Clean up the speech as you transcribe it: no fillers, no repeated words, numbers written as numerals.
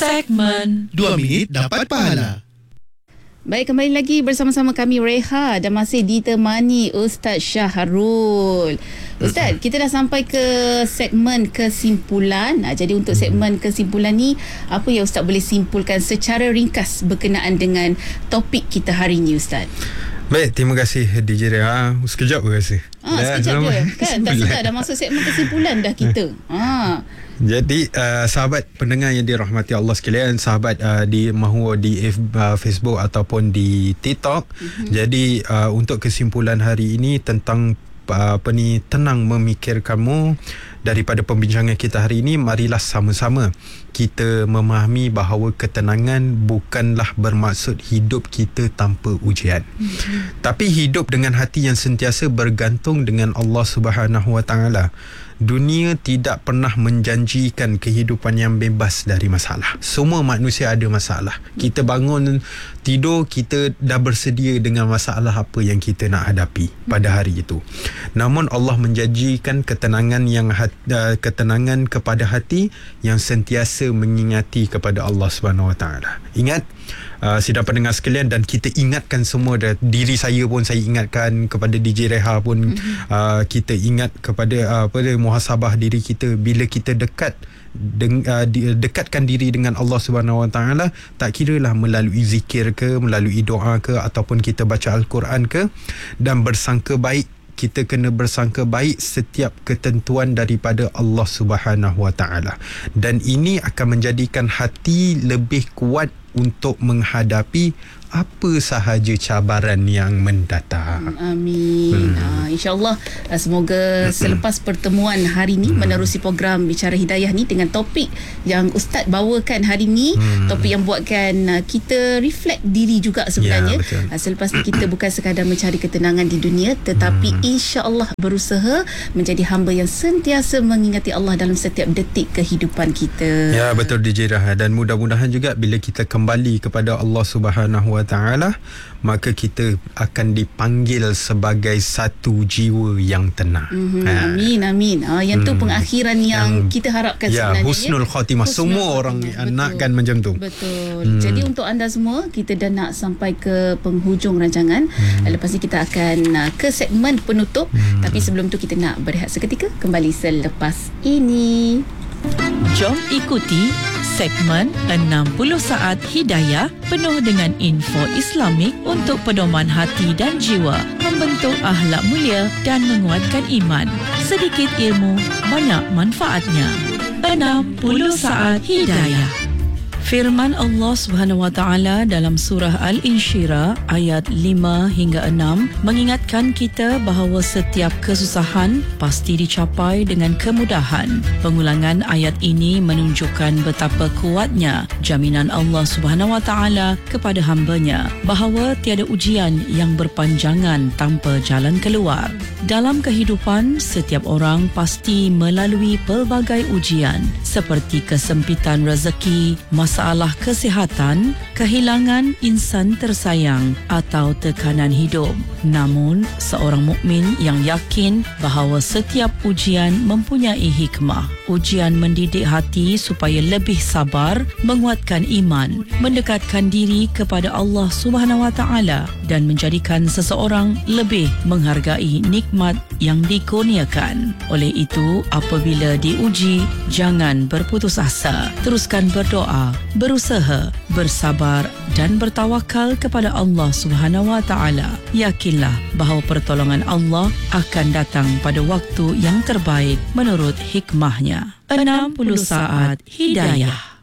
segmen 2 minit dapat pahala. Baik, kembali lagi bersama-sama kami Reha dan masih ditemani Ustaz Syahrul. Ustaz, kita dah sampai ke segmen kesimpulan. Jadi untuk segmen kesimpulan ni, apa yang Ustaz boleh simpulkan secara ringkas berkenaan dengan topik kita hari ini, Ustaz? Baik, terima kasih DJ Reha. Sekejap pun rasa. Sekejap je kan. Tak sedar dah masuk segmen kesimpulan dah kita. Jadi sahabat pendengar yang dirahmati Allah sekalian, sahabat di mahu di Facebook ataupun di TikTok. Jadi untuk kesimpulan hari ini tentang tenang memikirkanmu, daripada pembincangan kita hari ini, marilah sama-sama kita memahami bahawa ketenangan bukanlah bermaksud hidup kita tanpa ujian. Tapi hidup dengan hati yang sentiasa bergantung dengan Allah Subhanahu Wa Taala. Dunia tidak pernah menjanjikan kehidupan yang bebas dari masalah. Semua manusia ada masalah. Kita bangun tidur, kita dah bersedia dengan masalah apa yang kita nak hadapi pada hari itu. Namun Allah menjanjikan ketenangan kepada hati yang sentiasa mengingati kepada Allah Subhanahu Wa Taala. Ingat, sidang pendengar sekalian, dan kita ingatkan semua, diri saya pun saya ingatkan, kepada DJ Reha pun kita ingat kepada muhasabah diri kita. Bila kita dekatkan diri dengan Allah Subhanahu Wa Taala, tak kiralah melalui zikir ke, melalui doa ke, ataupun kita baca Al-Quran ke, dan bersangka baik. Kita kena bersangka baik setiap ketentuan daripada Allah Subhanahu Wa Taala, dan ini akan menjadikan hati lebih kuat untuk menghadapi apa sahaja cabaran yang mendatang. Amin. InsyaAllah semoga selepas pertemuan hari ni menerusi program Bicara Hidayah ni dengan topik yang Ustaz bawakan hari ni, topik yang buatkan kita reflect diri juga sebenarnya. Selepas ni kita bukan sekadar mencari ketenangan di dunia, tetapi insyaAllah berusaha menjadi hamba yang sentiasa mengingati Allah dalam setiap detik kehidupan kita. Ya, betul DJ Reha. Dan mudah-mudahan juga bila kita kembali kepada Allah Subhanahu Wa Taala, maka kita akan dipanggil sebagai satu jiwa yang tenang. Amin, amin. Yang tu pengakhiran yang kita harapkan sebenarnya. Husnul khatimah. Semua orang nakkan macam tu. Betul. Jadi untuk anda semua, kita dah nak sampai ke penghujung rancangan. Lepas ni kita akan ke segmen penutup. Tapi sebelum tu kita nak berehat seketika. Kembali selepas ini. Jom ikuti segmen 60 Saat Hidayah penuh dengan info Islamik untuk pedoman hati dan jiwa, membentuk akhlak mulia dan menguatkan iman. Sedikit ilmu, banyak manfaatnya. 60 Saat Hidayah. Firman Allah Subhanahu Wa Taala dalam surah Al-Insyirah ayat 5 hingga 6 mengingatkan kita bahawa setiap kesusahan pasti dicapai dengan kemudahan. Pengulangan ayat ini menunjukkan betapa kuatnya jaminan Allah Subhanahu Wa Taala kepada hamba-Nya bahawa tiada ujian yang berpanjangan tanpa jalan keluar. Dalam kehidupan, setiap orang pasti melalui pelbagai ujian seperti kesempitan rezeki, masalah kesihatan, kehilangan insan tersayang atau tekanan hidup. Namun, seorang mukmin yang yakin bahawa setiap ujian mempunyai hikmah. Ujian mendidik hati supaya lebih sabar, menguatkan iman, mendekatkan diri kepada Allah Subhanahu Wa Taala dan menjadikan seseorang lebih menghargai nikmat yang dikurniakan. Oleh itu, apabila diuji, jangan berputus asa. Teruskan berdoa, berusaha, bersabar dan bertawakal kepada Allah Subhanahu Wa Taala. Yakinlah bahawa pertolongan Allah akan datang pada waktu yang terbaik menurut hikmahnya. 60 Saat Hidayah.